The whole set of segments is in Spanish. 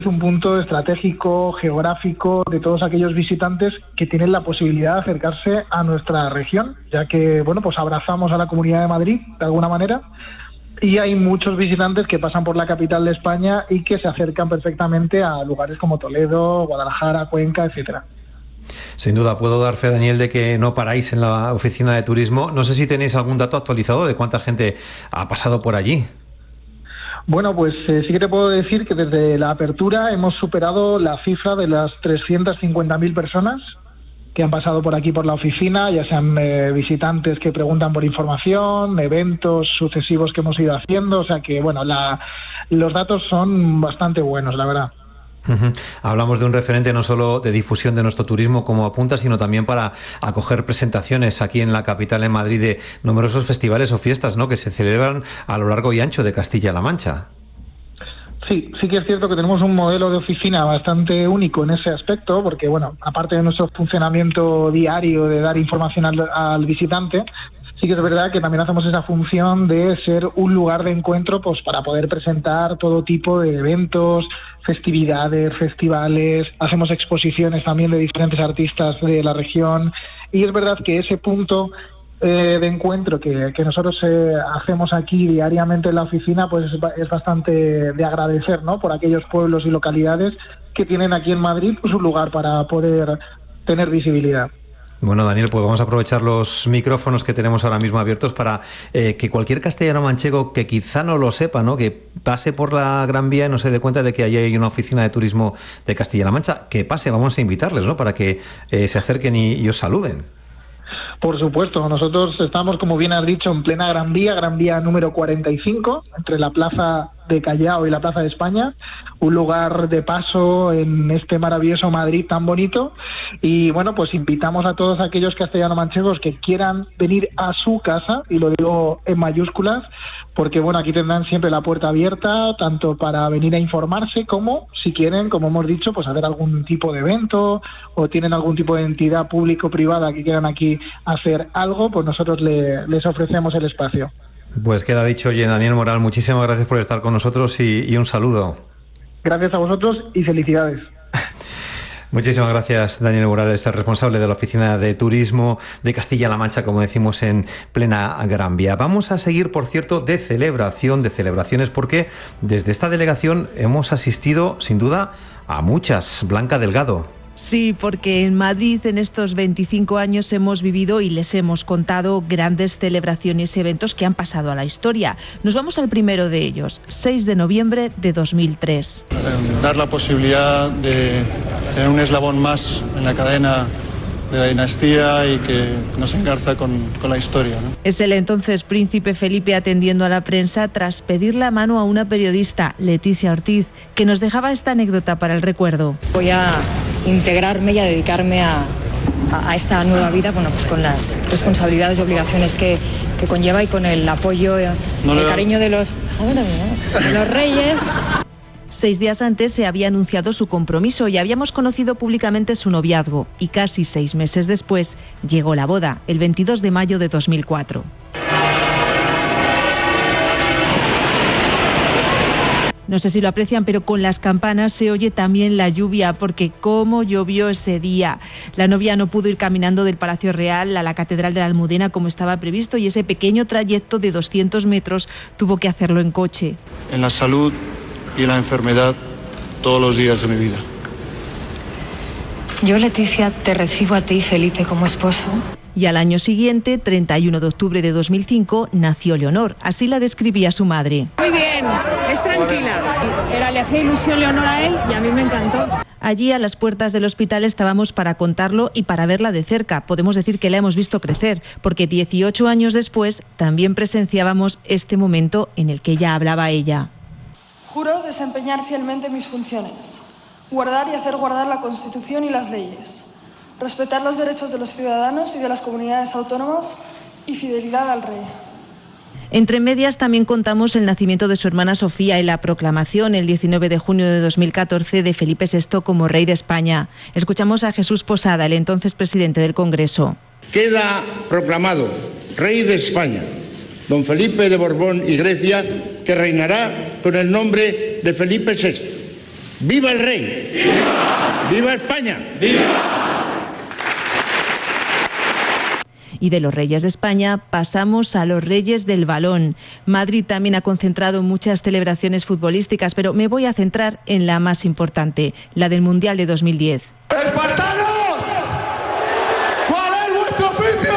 un punto estratégico, geográfico, de todos aquellos visitantes que tienen la posibilidad de acercarse a nuestra región, ya que, bueno, pues abrazamos a la Comunidad de Madrid, de alguna manera, y hay muchos visitantes que pasan por la capital de España y que se acercan perfectamente a lugares como Toledo, Guadalajara, Cuenca, etcétera. Sin duda, puedo dar fe, Daniel, de que no paráis en la oficina de turismo. No sé si tenéis algún dato actualizado de cuánta gente ha pasado por allí. Bueno, pues sí que te puedo decir que desde la apertura hemos superado la cifra de las 350.000 personas que han pasado por aquí por la oficina, ya sean visitantes que preguntan por información, eventos sucesivos que hemos ido haciendo, o sea que, bueno, los datos son bastante buenos, la verdad. Hablamos de un referente no solo de difusión de nuestro turismo como apunta, sino también para acoger presentaciones aquí en la capital, en Madrid, de numerosos festivales o fiestas, ¿no?, que se celebran a lo largo y ancho de Castilla-La Mancha. Sí que es cierto que tenemos un modelo de oficina bastante único en ese aspecto, porque, bueno, aparte de nuestro funcionamiento diario de dar información al visitante, sí que es verdad que también hacemos esa función de ser un lugar de encuentro, pues para poder presentar todo tipo de eventos, festividades, festivales, hacemos exposiciones también de diferentes artistas de la región, y es verdad que ese punto de encuentro que nosotros hacemos aquí diariamente en la oficina, pues es bastante de agradecer, ¿no?, por aquellos pueblos y localidades que tienen aquí en Madrid pues un lugar para poder tener visibilidad. Bueno, Daniel, pues vamos a aprovechar los micrófonos que tenemos ahora mismo abiertos para que cualquier castellano manchego que quizá no lo sepa, ¿no?, que pase por la Gran Vía y no se dé cuenta de que allí hay una oficina de turismo de Castilla-La Mancha, que pase, vamos a invitarles, ¿no?, para que se acerquen y os saluden. Por supuesto, nosotros estamos, como bien has dicho, en plena Gran Vía número 45, entre la Plaza de Callao y la Plaza de España, un lugar de paso en este maravilloso Madrid tan bonito, y bueno, pues invitamos a todos aquellos castellano-manchegos que quieran venir a su casa, y lo digo en mayúsculas, porque bueno, aquí tendrán siempre la puerta abierta, tanto para venir a informarse como, si quieren, como hemos dicho, pues hacer algún tipo de evento, o tienen algún tipo de entidad pública o privada que quieran aquí hacer algo, pues nosotros les ofrecemos el espacio. Pues queda dicho. Oye, Daniel Moral, muchísimas gracias por estar con nosotros y un saludo. Gracias a vosotros y felicidades. Muchísimas gracias, Daniel Morales, el responsable de la Oficina de Turismo de Castilla-La Mancha, como decimos, en plena Gran Vía. Vamos a seguir, por cierto, de celebraciones, porque desde esta delegación hemos asistido, sin duda, a muchas. Blanca Delgado. Sí, porque en Madrid en estos 25 años hemos vivido y les hemos contado grandes celebraciones y eventos que han pasado a la historia. Nos vamos al primero de ellos, 6 de noviembre de 2003. Dar la posibilidad de tener un eslabón más en la cadena de la dinastía y que nos engarza con la historia, ¿no? Es el entonces príncipe Felipe atendiendo a la prensa tras pedir la mano a una periodista, Leticia Ortiz, que nos dejaba esta anécdota para el recuerdo. Voy a integrarme y a dedicarme a esta nueva vida, bueno, pues con las responsabilidades y obligaciones que conlleva y con el apoyo, el cariño de los reyes. 6 días antes se había anunciado su compromiso y habíamos conocido públicamente su noviazgo, y casi 6 meses después llegó la boda, el 22 de mayo de 2004. No sé si lo aprecian, pero con las campanas se oye también la lluvia, porque cómo llovió ese día. La novia no pudo ir caminando del Palacio Real a la Catedral de la Almudena como estaba previsto, y ese pequeño trayecto de 200 metros tuvo que hacerlo en coche. En la salud y en la enfermedad todos los días de mi vida. Yo, Leticia, te recibo a ti, Felipe, como esposo. Y al año siguiente, 31 de octubre de 2005, nació Leonor. Así la describía su madre. Muy bien, es tranquila. Le hacía ilusión Leonor a él y a mí me encantó. Allí, a las puertas del hospital, estábamos para contarlo y para verla de cerca. Podemos decir que la hemos visto crecer, porque 18 años después también presenciábamos este momento en el que ya hablaba ella. Juro desempeñar fielmente mis funciones, guardar y hacer guardar la Constitución y las leyes, respetar los derechos de los ciudadanos y de las comunidades autónomas y fidelidad al rey. Entre medias también contamos el nacimiento de su hermana Sofía y la proclamación el 19 de junio de 2014 de Felipe VI como rey de España. Escuchamos a Jesús Posada, el entonces presidente del Congreso. Queda proclamado rey de España, don Felipe de Borbón y Grecia, que reinará con el nombre de Felipe VI, ¡Viva el rey! ¡Viva! ¡Viva España! ¡Viva! Y de los Reyes de España pasamos a los Reyes del Balón. Madrid también ha concentrado muchas celebraciones futbolísticas, pero me voy a centrar en la más importante, la del Mundial de 2010. ¡Espartanos! ¿Cuál es vuestro oficio?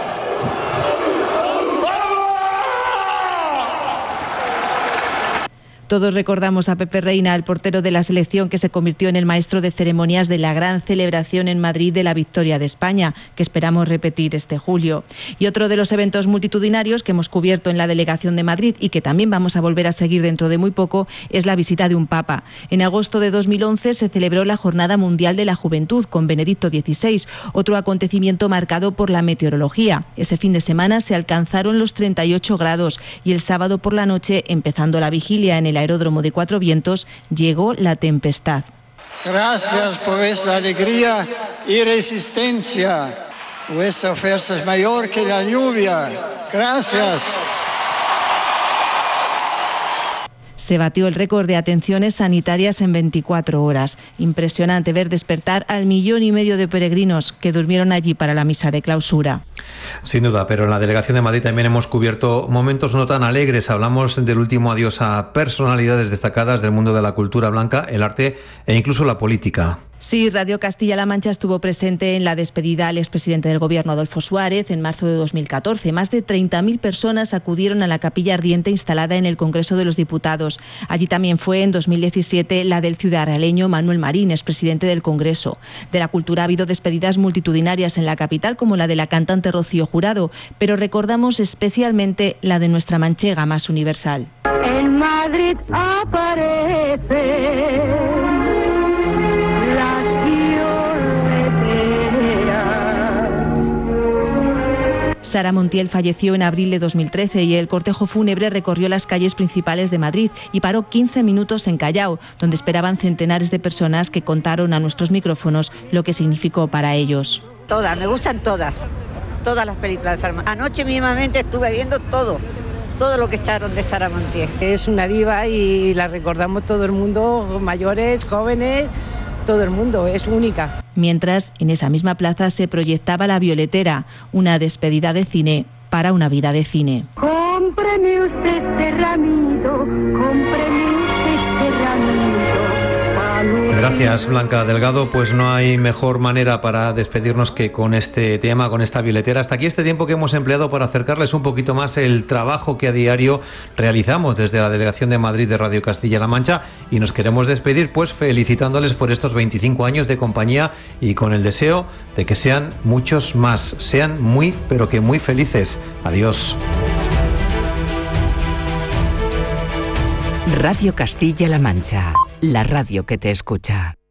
Todos recordamos a Pepe Reina, el portero de la selección que se convirtió en el maestro de ceremonias de la gran celebración en Madrid de la victoria de España, que esperamos repetir este julio. Y otro de los eventos multitudinarios que hemos cubierto en la delegación de Madrid y que también vamos a volver a seguir dentro de muy poco es la visita de un papa. En agosto de 2011 se celebró la Jornada Mundial de la Juventud con Benedicto XVI, otro acontecimiento marcado por la meteorología. Ese fin de semana se alcanzaron los 38 grados y el sábado por la noche, empezando la vigilia en el aeródromo de Cuatro Vientos, llegó la tempestad. Gracias por vuestra alegría y resistencia. Vuestra fuerza es mayor que la lluvia. Gracias. Se batió el récord de atenciones sanitarias en 24 horas. Impresionante ver despertar al 1,5 millones de peregrinos que durmieron allí para la misa de clausura. Sin duda, pero en la delegación de Madrid también hemos cubierto momentos no tan alegres. Hablamos del último adiós a personalidades destacadas del mundo de la cultura blanca, el arte e incluso la política. Sí, Radio Castilla-La Mancha estuvo presente en la despedida al expresidente del Gobierno, Adolfo Suárez, en marzo de 2014. Más de 30.000 personas acudieron a la capilla ardiente instalada en el Congreso de los Diputados. Allí también fue en 2017 la del ciudadrealeño Manuel Marín, expresidente del Congreso. De la cultura ha habido despedidas multitudinarias en la capital, como la de la cantante Rocío Jurado, pero recordamos especialmente la de nuestra manchega más universal. En Madrid aparece las violeteras. Sara Montiel falleció en abril de 2013 y el cortejo fúnebre recorrió las calles principales de Madrid y paró 15 minutos en Callao, donde esperaban centenares de personas que contaron a nuestros micrófonos lo que significó para ellos. Todas, me gustan todas las películas de Sara Montiel. Anoche mismamente estuve viendo todo lo que echaron de Sara Montiel. Es una diva y la recordamos todo el mundo, mayores, jóvenes, todo el mundo, es única. Mientras, en esa misma plaza se proyectaba La Violetera, una despedida de cine para una vida de cine. Cómpreme usted este ramito, cómpreme usted este ramito. Gracias, Blanca Delgado. Pues no hay mejor manera para despedirnos que con este tema, con esta violetera. Hasta aquí este tiempo que hemos empleado para acercarles un poquito más el trabajo que a diario realizamos desde la Delegación de Madrid de Radio Castilla-La Mancha, y nos queremos despedir pues felicitándoles por estos 25 años de compañía y con el deseo de que sean muchos más, sean muy, pero que muy felices. Adiós. Radio Castilla-La Mancha, la radio que te escucha.